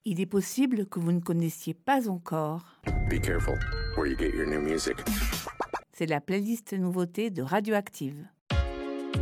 Il est possible que vous ne connaissiez pas encore. Be careful where you get your new music. C'est la playlist nouveauté de Radioactive.